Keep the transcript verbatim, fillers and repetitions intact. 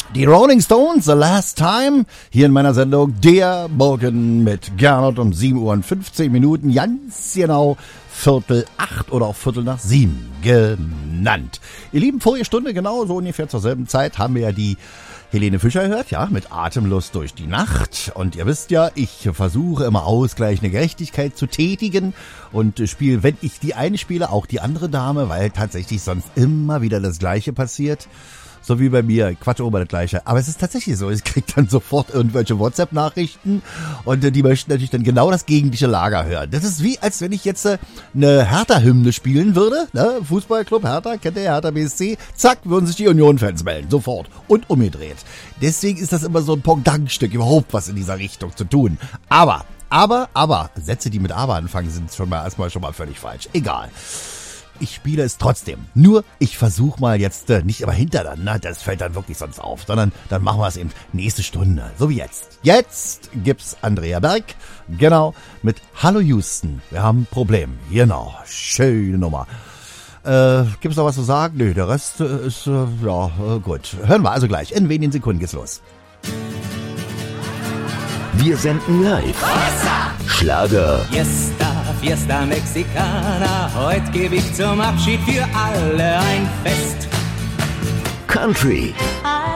Die Rolling Stones, The Last Time, hier in meiner Sendung Der Morgen mit Gernot um sieben Uhr und fünfzehn Minuten, ganz genau Viertel acht oder auch Viertel nach sieben genannt. Ihr Lieben, vorige Stunde, genau so ungefähr zur selben Zeit, haben wir ja die Helene Fischer hört, ja, mit Atemlos durch die Nacht. Und ihr wisst ja, ich versuche immer ausgleichende Gerechtigkeit zu tätigen und spiele, wenn ich die eine spiele, auch die andere Dame, weil tatsächlich sonst immer wieder das Gleiche passiert. So wie bei mir, Quatsch ober das Gleiche. Aber es ist tatsächlich so, ich kriege dann sofort irgendwelche WhatsApp-Nachrichten und äh, die möchten natürlich dann genau das gegentliche Lager hören. Das ist wie, als wenn ich jetzt äh, eine Hertha-Hymne spielen würde, ne? Fußballclub Hertha, kennt ihr Hertha B S C? Zack, würden sich die Union-Fans melden, sofort und umgedreht. Deswegen ist das immer so ein Pong-Dang-Stück, überhaupt was in dieser Richtung zu tun. Aber, aber, aber, Sätze, die mit aber anfangen, sind schon mal erstmal schon mal völlig falsch. Egal. Ich spiele es trotzdem. Nur, ich versuche mal jetzt äh, nicht immer hintereinander, das fällt dann wirklich sonst auf, sondern dann machen wir es eben nächste Stunde, so wie jetzt. Jetzt gibt's Andrea Berg, genau, mit Hallo Houston. Wir haben ein Problem, genau, schöne Nummer. Äh, gibt's noch was zu sagen? Nö, der Rest äh, ist, äh, ja, äh, gut. Hören wir also gleich, in wenigen Sekunden geht's los. Wir senden live. Schlager. Fiesta, Fiesta Mexicana, heute gebe ich zum Abschied für alle ein Fest. Country. I